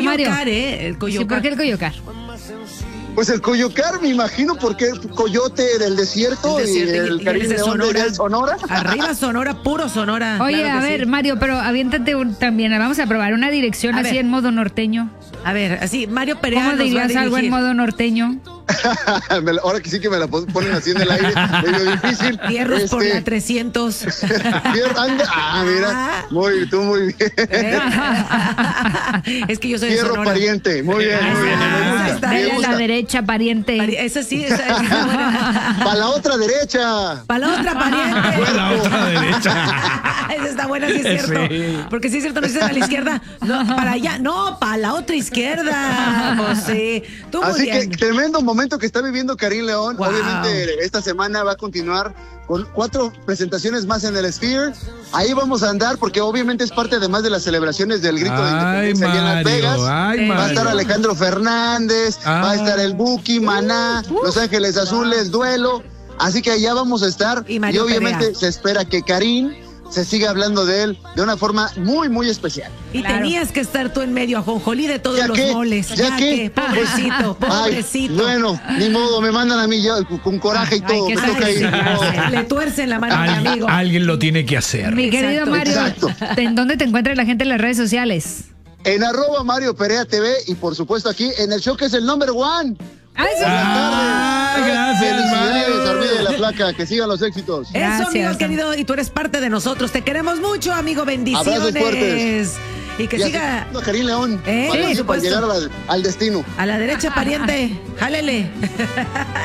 Mario? El Coyocar. Sí, ¿por qué el Coyocar? Pues el Coyocar, me imagino, porque es coyote del desierto, y el Karim León de Sonora. Arriba Sonora, puro Sonora. Oye, claro a ver, sí. Mario, pero aviéntate también. Vamos a probar una dirección a así ver. En modo norteño. A ver, así, Mario Perea. ¿Cómo dirías algo en modo norteño? Ahora que sí que me la ponen así en el aire, medio difícil. Fierros por la 300. Mira, muy bien. Es que yo soy Fierro de Sonora. pariente, muy bien, me gusta. Dale a la derecha, pariente. Esa sí, esa buena. Para la otra derecha. Para la otra pariente. Para la otra derecha. Esa está buena, sí es cierto. Sí. Porque sí es cierto, no dices a la izquierda, no, para allá, no, para la otra izquierda. Pues sí. Tú muy Así bien. que tremendo momento que está viviendo Karim León. Wow. Obviamente esta semana va a continuar con 4 presentaciones más en el Sphere. Ahí vamos a andar porque obviamente es parte además de las celebraciones del grito de independencia allá en Las Vegas. Va a estar Alejandro Fernández, va a estar el Buki, Maná, Los Ángeles Azules, Duelo. Así que allá vamos a estar y obviamente Perea. Se espera que Karim se siga hablando de él de una forma muy, muy especial. Y tenías que estar tú en medio, ajonjolí de todos los moles. Ya que, pobrecito, pobrecito. Ay, bueno, ni modo, me mandan a mí ya con coraje y todo. Me toca ir. Le tuercen la mano a mi amigo. Alguien lo tiene que hacer. Mi querido Mario, ¿en dónde te encuentra la gente en las redes sociales? En @Mario Perea TV y por supuesto aquí en el show que es el number 1. Gracias, Mario. Armida de la Placa, que sigan los éxitos. Eso, amigo querido, y tú eres parte de nosotros. Te queremos mucho, amigo. Bendiciones. Abrazos fuertes. Y que siga. Karim León. Sí, para llegar al destino. A la derecha, pariente. Jálele.